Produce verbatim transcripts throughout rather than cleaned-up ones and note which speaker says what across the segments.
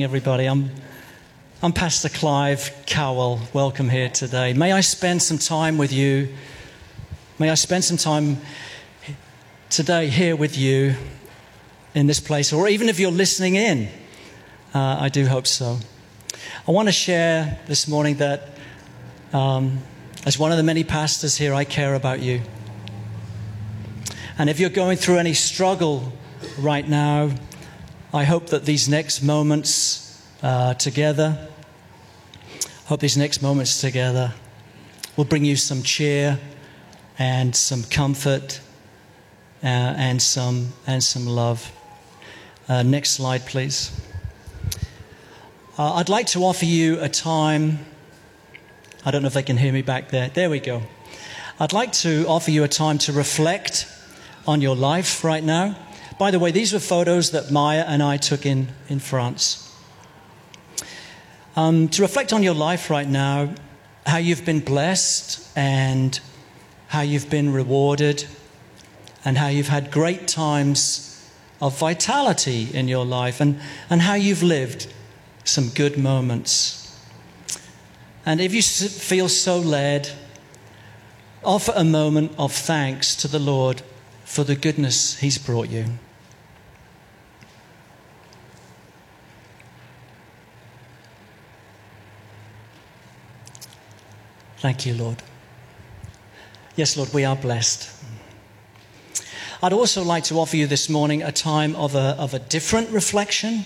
Speaker 1: everybody. I'm, I'm Pastor Clive Cowell. Welcome here today. May I spend some time with you. May I spend some time today here with you in this place, or even if you're listening in. Uh, I do hope so. I want to share this morning that um, as one of the many pastors here, I care about you. And if you're going through any struggle right now, I hope that these next moments uh, together, I hope these next moments together will bring you some cheer and some comfort uh, and some and some love. Uh, next slide, please. Uh, I'd like to offer you a time. I don't know if they can hear me back there. There we go. I'd like to offer you a time to reflect on your life right now. By the way, these were photos that Maya and I took in, in France. Um, to reflect on your life right now, how you've been blessed and how you've been rewarded and how you've had great times of vitality in your life and, and how you've lived some good moments. And if you feel so led, offer a moment of thanks to the Lord for the goodness He's brought you. Thank you, Lord. Yes, Lord, we are blessed. I'd also like to offer you this morning a time of a, of a different reflection.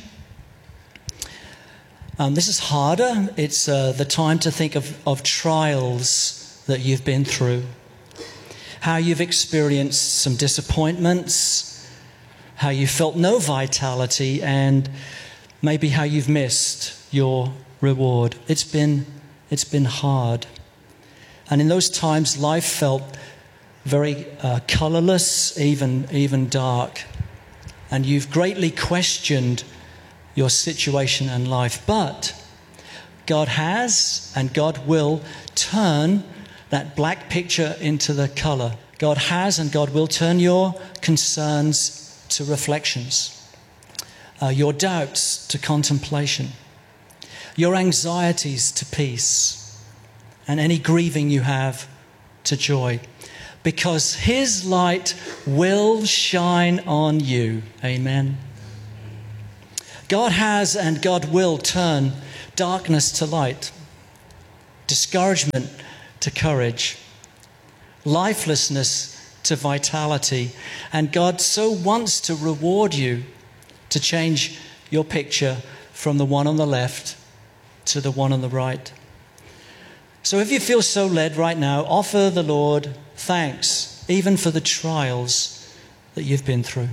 Speaker 1: Um, this is harder. It's uh, the time to think of, of trials that you've been through. How you've experienced some disappointments, how you felt no vitality, and maybe how you've missed your reward. It's been, it's been hard. And in those times, life felt very uh, colorless, even, even dark. And you've greatly questioned your situation and life. But God has and God will turn that black picture into the color. God has and God will turn your concerns to reflections, uh, your doubts to contemplation, your anxieties to peace, and any grieving you have to joy. Because His light will shine on you. Amen. God has and God will turn darkness to light, discouragement to courage, lifelessness to vitality. And God so wants to reward you to change your picture from the one on the left to the one on the right. So if you feel so led right now, offer the Lord thanks, even for the trials that you've been through.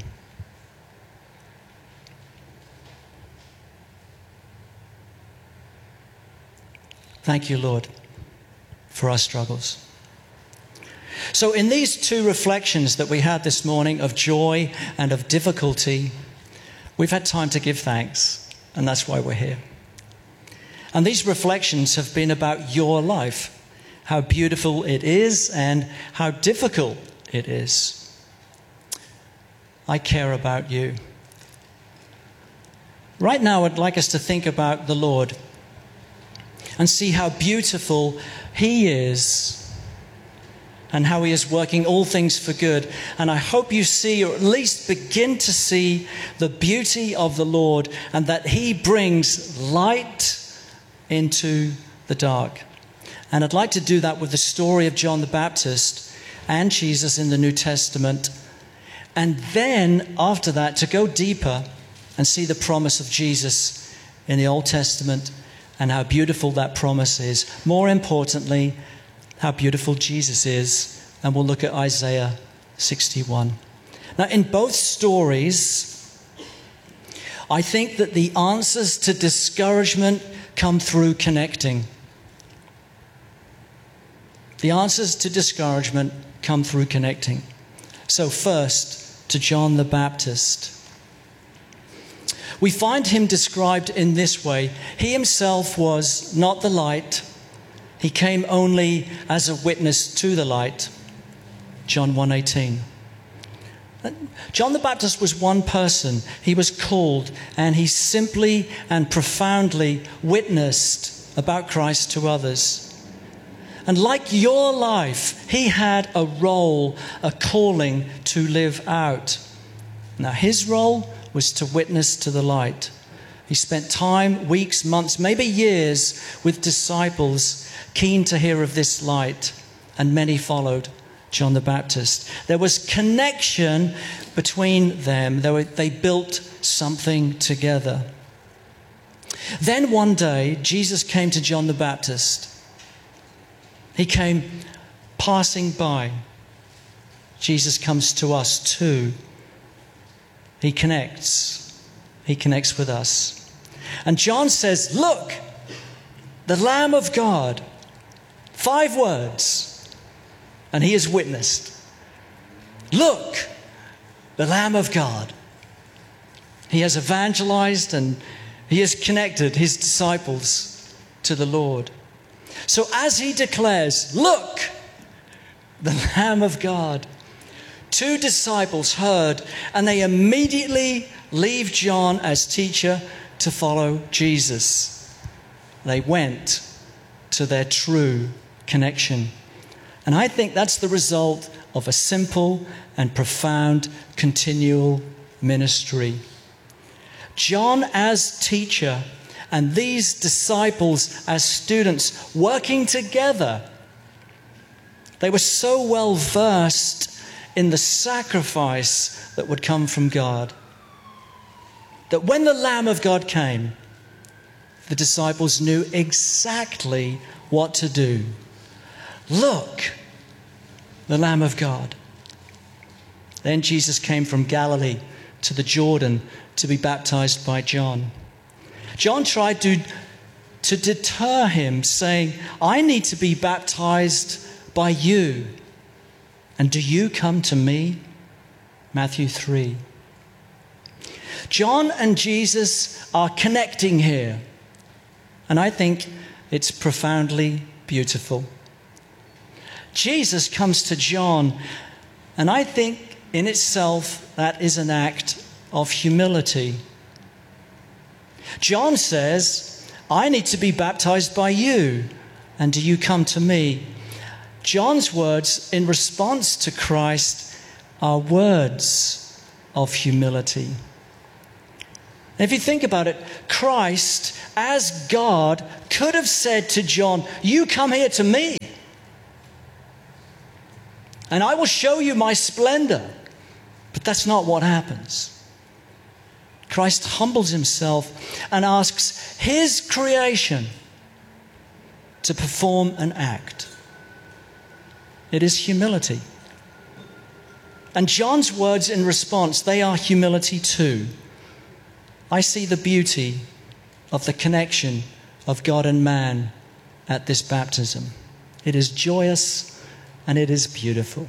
Speaker 1: Thank you, Lord, for our struggles. So in these two reflections that we had this morning of joy and of difficulty, we've had time to give thanks, and that's why we're here. And these reflections have been about your life, how beautiful it is and how difficult it is. I care about you. Right now, I'd like us to think about the Lord and see how beautiful He is and how He is working all things for good. And I hope you see, or at least begin to see, the beauty of the Lord and that He brings light into the dark. And I'd like to do that with the story of John the Baptist and Jesus in the New Testament. And then, after that, to go deeper and see the promise of Jesus in the Old Testament and how beautiful that promise is. More importantly, how beautiful Jesus is. And we'll look at Isaiah sixty-one. Now, in both stories, I think that the answers to discouragement come through connecting. The answers to discouragement come through connecting. So first, to John the Baptist. We find him described in this way. He himself was not the light. He came only as a witness to the light. John one eighteen. John the Baptist was one person. He was called, and he simply and profoundly witnessed about Christ to others. And like your life, he had a role, a calling to live out. Now, his role was to witness to the light. He spent time, weeks, months, maybe years with disciples keen to hear of this light, and many followed John the Baptist. There was connection between them. They, were, they built something together. Then one day, Jesus came to John the Baptist. He came passing by. Jesus comes to us too. He connects. He connects with us. And John says, look, the Lamb of God. Five words. And he has witnessed. Look, the Lamb of God. He has evangelized and he has connected his disciples to the Lord. So as he declares, look, the Lamb of God, two disciples heard, and they immediately leave John as teacher to follow Jesus. They went to their true connection. And I think that's the result of a simple and profound continual ministry. John as teacher and these disciples as students working together. They were so well versed in the sacrifice that would come from God that when the Lamb of God came, the disciples knew exactly what to do. Look, the Lamb of God. Then Jesus came from Galilee to the Jordan to be baptized by John. John tried to, to deter him, saying, I need to be baptized by you. And do you come to me? Matthew three. John and Jesus are connecting here. And I think it's profoundly beautiful. Jesus comes to John, and I think in itself that is an act of humility. John says, I need to be baptized by you, and do you come to me? John's words in response to Christ are words of humility. If you think about it, Christ, as God, could have said to John, you come here to me, and I will show you my splendor. But that's not what happens. Christ humbles himself and asks his creation to perform an act. It is humility. And John's words in response, they are humility too. I see the beauty of the connection of God and man at this baptism. It is joyous and it is beautiful.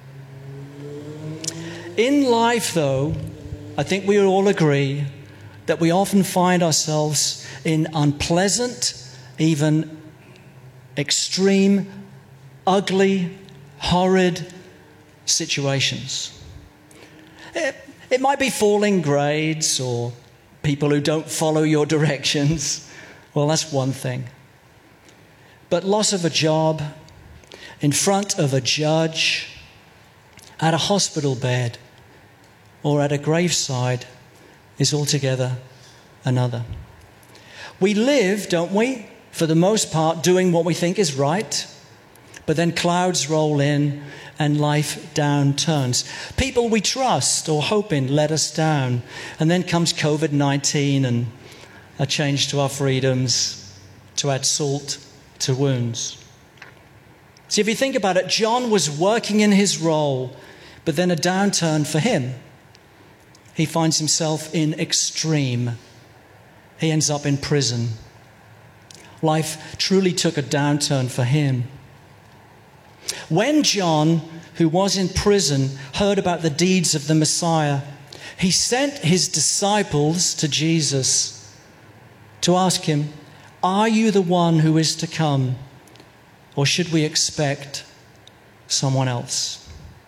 Speaker 1: In life, though, I think we all agree that we often find ourselves in unpleasant, even extreme, ugly, horrid situations. It, it might be falling grades or people who don't follow your directions. Well, that's one thing. But loss of a job, in front of a judge, at a hospital bed, or at a graveside is altogether another. We live, don't we, for the most part, doing what we think is right, but then clouds roll in and life downturns. People we trust or hope in let us down, and then comes covid nineteen and a change to our freedoms to add salt to wounds. See, if you think about it, John was working in his role, but then a downturn for him. He finds himself in extreme. He ends up in prison. Life truly took a downturn for him. When John, who was in prison, heard about the deeds of the Messiah, he sent his disciples to Jesus to ask him, are you the one who is to come, or should we expect someone else?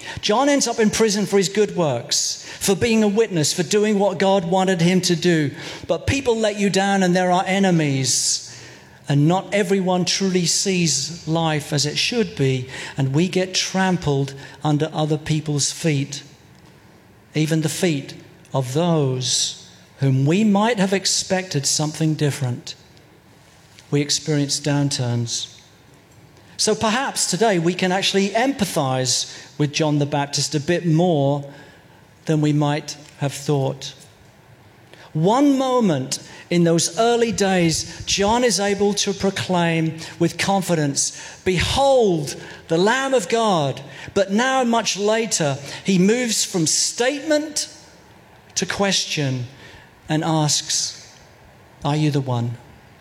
Speaker 1: John ends up in prison for his good works, for being a witness, for doing what God wanted him to do. But people let you down and there are enemies. And not everyone truly sees life as it should be. And we get trampled under other people's feet. Even the feet of those whom we might have expected something different. We experience downturns. So perhaps today we can actually empathize with John the Baptist a bit more than we might have thought. One moment in those early days, John is able to proclaim with confidence, "Behold, the Lamb of God." But now, much later, he moves from statement to question and asks, "Are you the one?"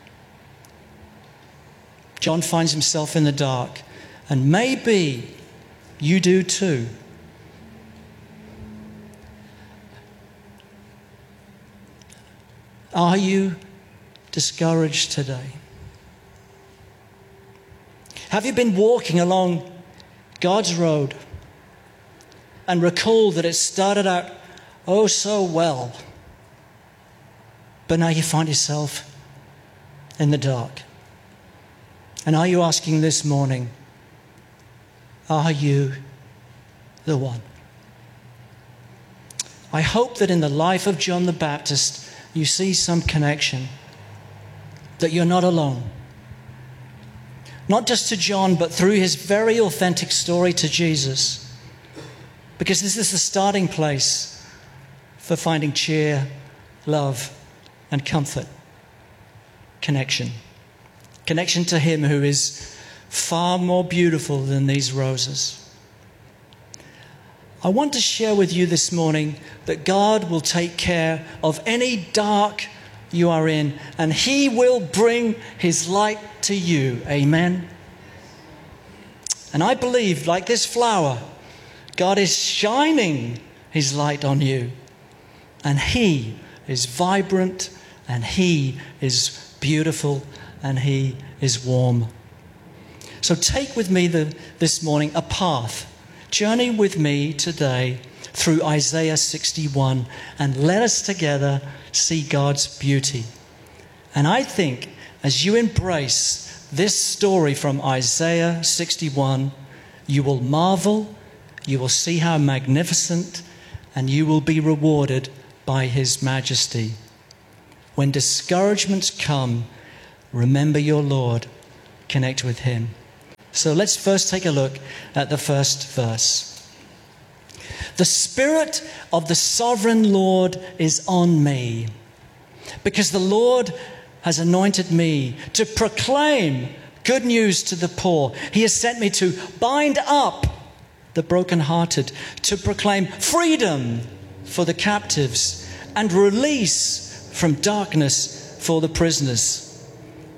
Speaker 1: John finds himself in the dark, and maybe you do too. Are you discouraged today? Have you been walking along God's road and recalled that it started out oh so well, but now you find yourself in the dark? And are you asking this morning, are you the one? I hope that in the life of John the Baptist, you see some connection, that you're not alone. Not just to John, but through his very authentic story to Jesus. Because this is the starting place for finding cheer, love, and comfort. Connection. Connection to him who is far more beautiful than these roses. I want to share with you this morning that God will take care of any dark you are in, and he will bring his light to you. Amen. And I believe, like this flower, God is shining his light on you, and he is vibrant, and he is beautiful, and he is warm. So take with me the, this morning a path. Journey with me today through Isaiah sixty-one, and let us together see God's beauty. And I think as you embrace this story from Isaiah sixty-one, you will marvel, you will see how magnificent, and you will be rewarded by his majesty. When discouragements come, remember your Lord, connect with him. So let's first take a look at the first verse. The Spirit of the Sovereign Lord is on me, because the Lord has anointed me to proclaim good news to the poor. He has sent me to bind up the brokenhearted, to proclaim freedom for the captives and release from darkness for the prisoners.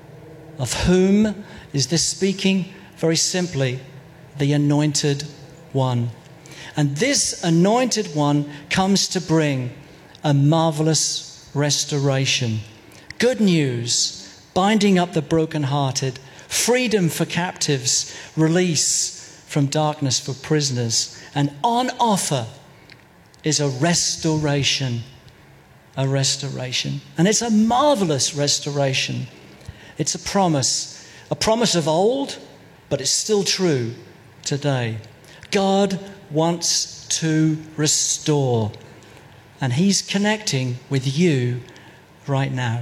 Speaker 1: Of whom is this speaking? Very simply, the Anointed One. And this Anointed One comes to bring a marvelous restoration. Good news, binding up the brokenhearted, freedom for captives, release from darkness for prisoners. And on offer is a restoration. A restoration. And it's a marvelous restoration. It's a promise. A promise of old, but it's still true today. God wants to restore, and he's connecting with you right now.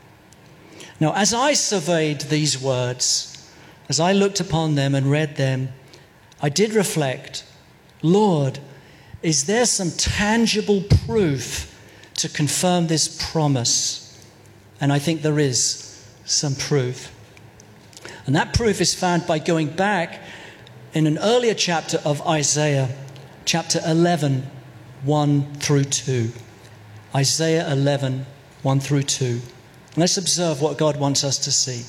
Speaker 1: Now, as I surveyed these words, as I looked upon them and read them, I did reflect, Lord, is there some tangible proof to confirm this promise? And I think there is some proof. And that proof is found by going back in an earlier chapter of Isaiah, chapter eleven, one through two. Isaiah eleven, one through two. And let's observe what God wants us to see.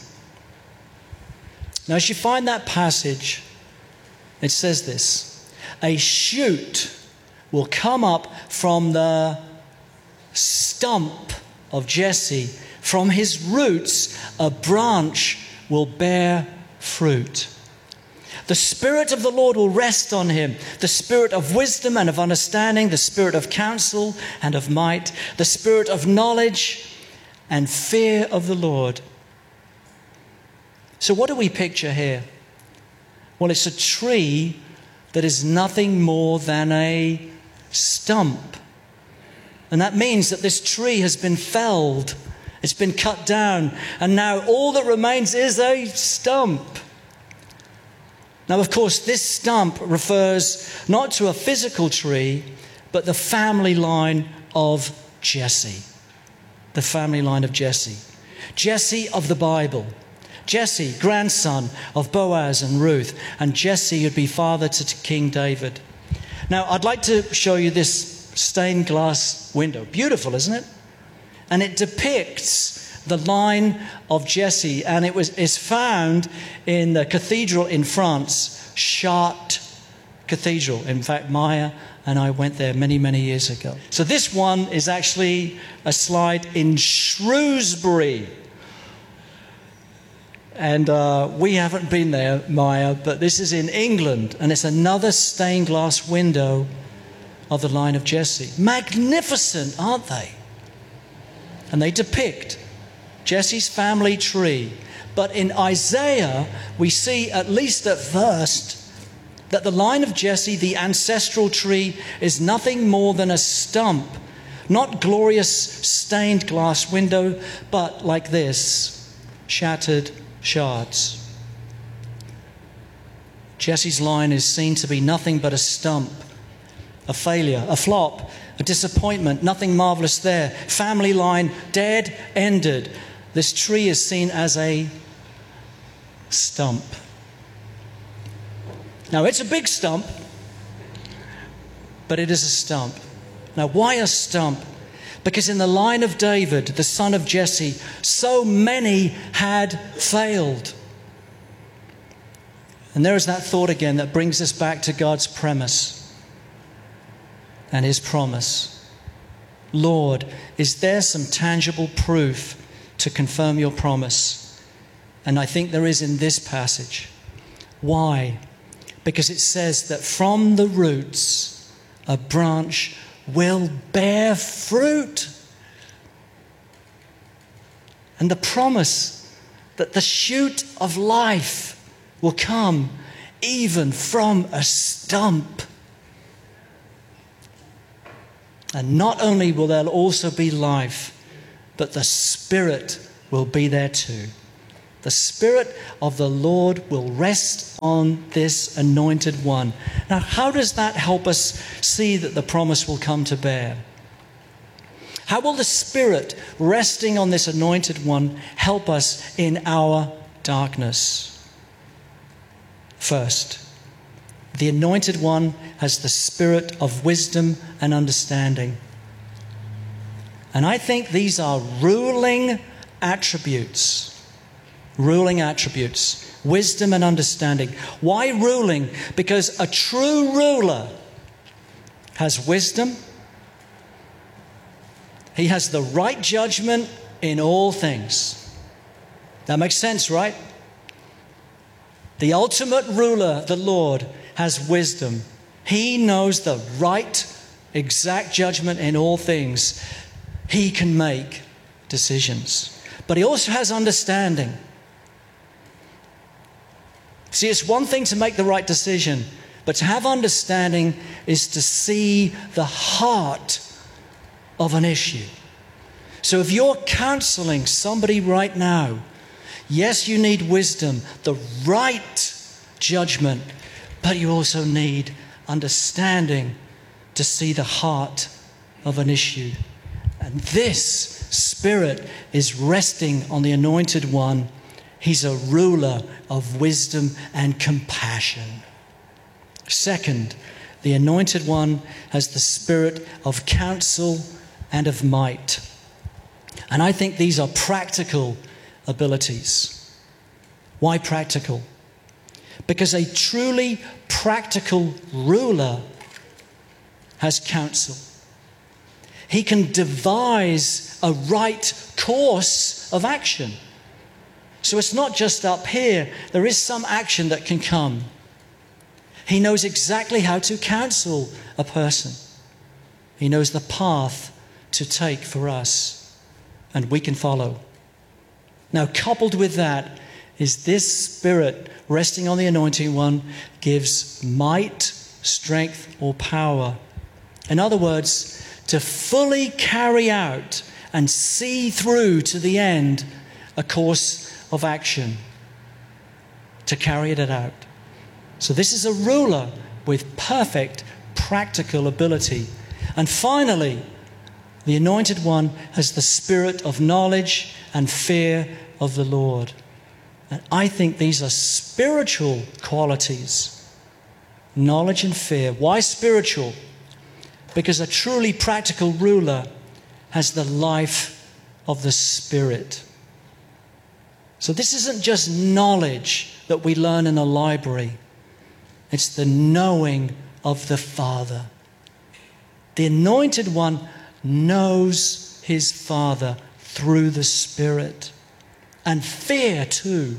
Speaker 1: Now, as you find that passage, it says this: a shoot will come up from the stump of Jesse. From his roots, a branch will bear fruit. The Spirit of the Lord will rest on him, the Spirit of wisdom and of understanding, the Spirit of counsel and of might, the Spirit of knowledge and fear of the Lord. So what do we picture here? Well, it's a tree that is nothing more than a stump. And that means that this tree has been felled, it's been cut down, and now all that remains is a stump. Now, of course, this stump refers not to a physical tree, but the family line of Jesse. The family line of Jesse. Jesse of the Bible. Jesse, grandson of Boaz and Ruth. And Jesse would be father to King David. Now, I'd like to show you this stained glass window. Beautiful, isn't it? And it depicts the line of Jesse, and it was is found in the cathedral in France, Chartres Cathedral. In fact, Maya and I went there many, many years ago. So this one is actually a slide in Shrewsbury. And uh, we haven't been there, Maya, but this is in England, and it's another stained glass window of the line of Jesse. Magnificent, aren't they? And they depict Jesse's family tree. But in Isaiah, we see, at least at first, that the line of Jesse, the ancestral tree, is nothing more than a stump. Not glorious stained glass window, but like this, shattered shards. Jesse's line is seen to be nothing but a stump, a failure, a flop, a disappointment, nothing marvelous there. Family line dead, ended. This tree is seen as a stump. Now, it's a big stump, but it is a stump. Now, why a stump? Because in the line of David, the son of Jesse, so many had failed. And there is that thought again that brings us back to God's premise and his promise. Lord, is there some tangible proof to confirm your promise? And I think there is in this passage. Why? Because it says that from the roots a branch will bear fruit. And the promise that the shoot of life will come even from a stump. And not only will there also be life, but the Spirit will be there too. The Spirit of the Lord will rest on this anointed one. Now, how does that help us see that the promise will come to bear? How will the Spirit resting on this anointed one help us in our darkness? First, the anointed one has the spirit of wisdom and understanding. And I think these are ruling attributes. Ruling attributes. Wisdom and understanding. Why ruling? Because a true ruler has wisdom. He has the right judgment in all things. That makes sense, right? The ultimate ruler, the Lord, has wisdom. He knows the right, exact judgment in all things. He can make decisions. But he also has understanding. See, it's one thing to make the right decision, but to have understanding is to see the heart of an issue. So if you're counseling somebody right now, yes, you need wisdom, the right judgment, but you also need understanding to see the heart of an issue. And this Spirit is resting on the anointed one. He's a ruler of wisdom and compassion. Second, the anointed one has the spirit of counsel and of might. And I think these are practical abilities. Why practical? Because a truly practical ruler has counsel. He can devise a right course of action. So it's not just up here. There is some action that can come. He knows exactly how to counsel a person. He knows the path to take for us, and we can follow. Now, coupled with that is this Spirit resting on the Anointed One gives might, strength, or power. In other words, to fully carry out and see through to the end a course of action, to carry it out. So this is a ruler with perfect practical ability. And finally, the Anointed One has the spirit of knowledge and fear of the Lord. And I think these are spiritual qualities. Knowledge and fear. Why spiritual? Because a truly practical ruler has the life of the Spirit. So this isn't just knowledge that we learn in a library. It's the knowing of the Father. The Anointed One knows his Father through the Spirit. And fear too.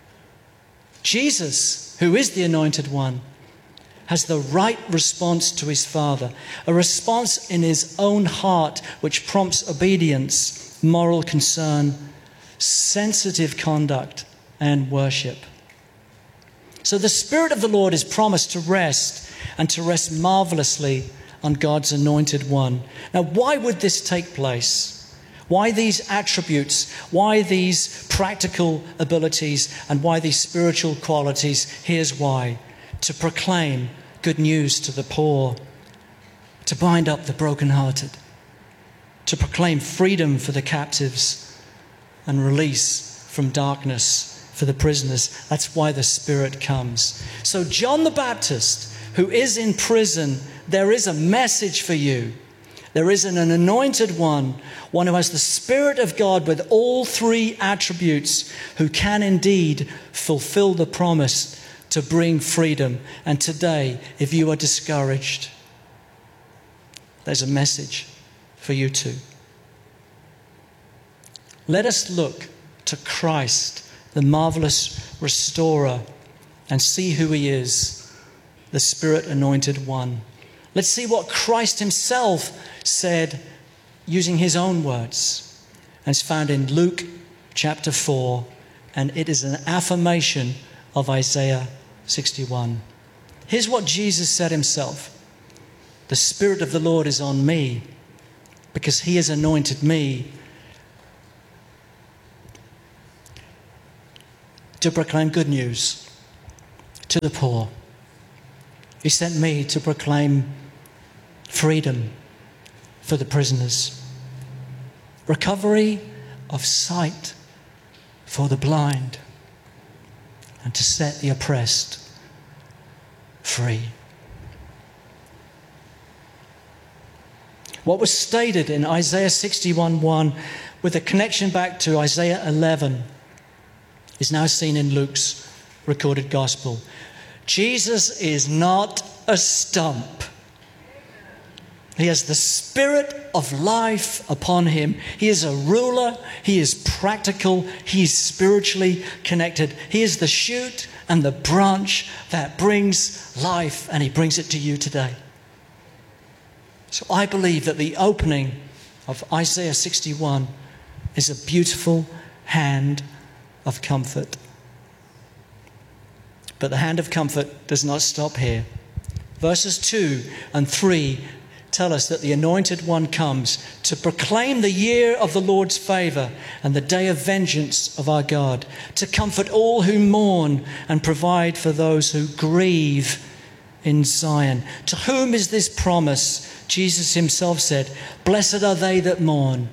Speaker 1: Jesus, who is the Anointed One, has the right response to his Father. A response in his own heart which prompts obedience, moral concern, sensitive conduct, and worship. So the Spirit of the Lord is promised to rest, and to rest marvelously on God's Anointed One. Now, why would this take place? Why these attributes? Why these practical abilities? And why these spiritual qualities? Here's why. To proclaim good news to the poor, to bind up the brokenhearted, to proclaim freedom for the captives and release from darkness for the prisoners. That's why the Spirit comes. So John the Baptist, who is in prison, there is a message for you. There is an, an anointed one, one who has the Spirit of God with all three attributes, who can indeed fulfill the promise to bring freedom. And today, if you are discouraged, there's a message for you too. Let us look to Christ, the marvelous restorer, and see who he is, the Spirit anointed one. Let's see what Christ himself said using his own words. And it's found in Luke chapter four, and it is an affirmation of Isaiah sixty-one. Here's what Jesus said himself. The Spirit of the Lord is on me because he has anointed me to proclaim good news to the poor. He sent me to proclaim freedom for the prisoners, recovery of sight for the blind, and to set the oppressed free. What was stated in Isaiah sixty-one one with a connection back to Isaiah eleven is now seen in Luke's recorded gospel. Jesus is not a stump. He has the Spirit of life upon him. He is a ruler. He is practical. He is spiritually connected. He is the shoot and the branch that brings life, and he brings it to you today. So I believe that the opening of Isaiah sixty-one is a beautiful hand of comfort. But the hand of comfort does not stop here. Verses two and three tell us that the Anointed One comes to proclaim the year of the Lord's favour and the day of vengeance of our God, to comfort all who mourn and provide for those who grieve in Zion. To whom is this promise? Jesus himself said, "Blessed are they that mourn."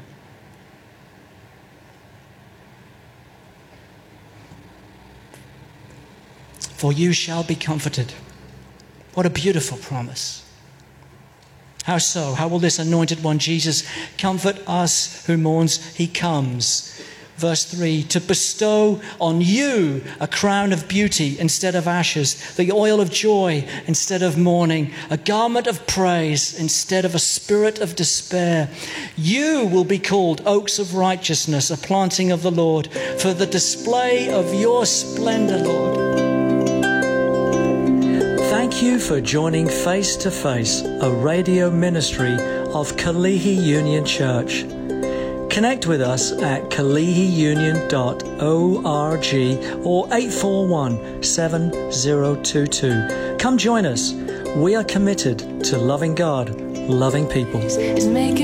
Speaker 1: For you shall be comforted. What a beautiful promise. How so? How will this Anointed One, Jesus, comfort us who mourns? He comes. Verse three, to bestow on you a crown of beauty instead of ashes, the oil of joy instead of mourning, a garment of praise instead of a spirit of despair. You will be called oaks of righteousness, a planting of the Lord, for the display of your splendor, Lord. Thank Thank you for joining Face to Face, a radio ministry of Kalihi Union Church. Connect with us at kalihi union dot org or eight four one, seven zero two two. Come join us. We are committed to loving God, loving people.
Speaker 2: Is making